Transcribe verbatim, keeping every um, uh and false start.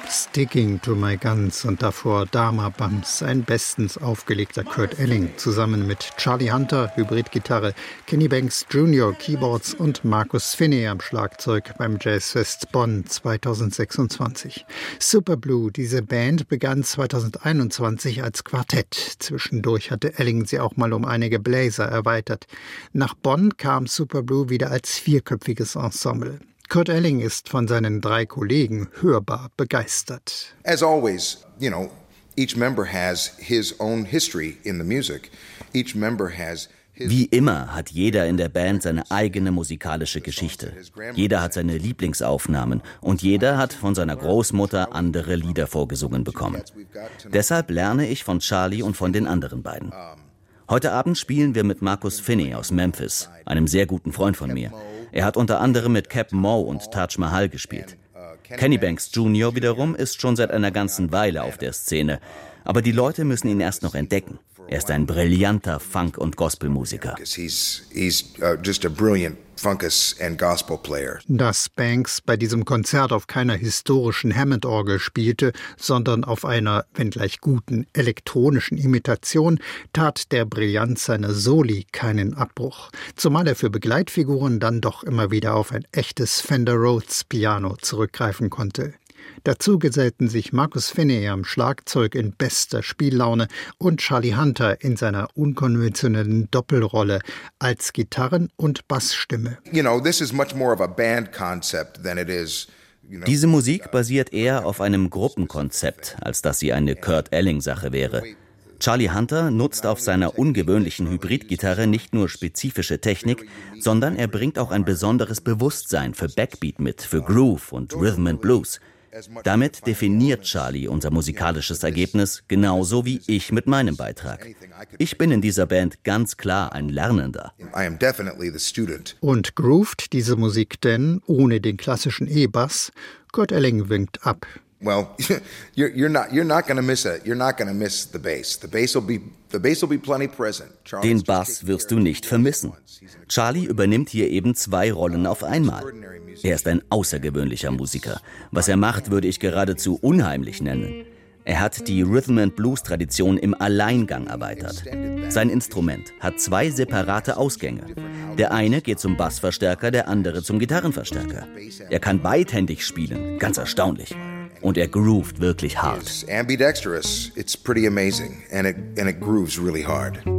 Sticking to My Guns und davor Dharma Bums, ein bestens aufgelegter Kurt Elling, zusammen mit Charlie Hunter, Hybridgitarre, Kenny Banks Junior, Keyboards und Marcus Finney am Schlagzeug beim Jazzfest Bonn zweitausendsechsundzwanzig. Superblue, diese Band, begann zweitausendeinundzwanzig als Quartett. Zwischendurch hatte Elling sie auch mal um einige Bläser erweitert. Nach Bonn kam Superblue wieder als vierköpfiges Ensemble. Kurt Elling ist von seinen drei Kollegen hörbar begeistert. As always, you know, each member has his own history in the music. Each member has Wie immer hat jeder in der Band seine eigene musikalische Geschichte. Jeder hat seine Lieblingsaufnahmen und jeder hat von seiner Großmutter andere Lieder vorgesungen bekommen. Deshalb lerne ich von Charlie und von den anderen beiden. Heute Abend spielen wir mit Marcus Finney aus Memphis, einem sehr guten Freund von mir. Er hat unter anderem mit Cap Moe und Taj Mahal gespielt. Kenny Banks Junior wiederum ist schon seit einer ganzen Weile auf der Szene. Aber die Leute müssen ihn erst noch entdecken. Er ist ein brillanter Funk- und Gospelmusiker. Dass Banks bei diesem Konzert auf keiner historischen Hammond-Orgel spielte, sondern auf einer, wenngleich guten, elektronischen Imitation, tat der Brillanz seiner Soli keinen Abbruch. Zumal er für Begleitfiguren dann doch immer wieder auf ein echtes Fender Rhodes Piano zurückgreifen konnte. Dazu gesellten sich Marcus Finney am Schlagzeug in bester Spiellaune und Charlie Hunter in seiner unkonventionellen Doppelrolle als Gitarren- und Bassstimme. You know, this is much more of a band concept than it is. Diese Musik basiert eher auf einem Gruppenkonzept, als dass sie eine Kurt Elling-Sache wäre. Charlie Hunter nutzt auf seiner ungewöhnlichen Hybridgitarre nicht nur spezifische Technik, sondern er bringt auch ein besonderes Bewusstsein für Backbeat mit, für Groove und Rhythm and Blues. Damit definiert Charlie unser musikalisches Ergebnis, genauso wie ich mit meinem Beitrag. Ich bin in dieser Band ganz klar ein Lernender. Und groovt diese Musik denn ohne den klassischen E-Bass? Kurt Elling winkt ab. Well, you're, you're not you're not going to miss it. You're not going to miss the bass. The bass will be the bass will be plenty present. Den Bass wirst du nicht vermissen. Charlie übernimmt hier eben zwei Rollen auf einmal. Er ist ein außergewöhnlicher Musiker. Was er macht, würde ich geradezu unheimlich nennen. Er hat die Rhythm and Blues Tradition im Alleingang erweitert. Sein Instrument hat zwei separate Ausgänge. Der eine geht zum Bassverstärker, der andere zum Gitarrenverstärker. Er kann beidhändig spielen, ganz erstaunlich. Und er groovt wirklich hart. Ambidextrous, it's pretty amazing and it and it grooves really hard.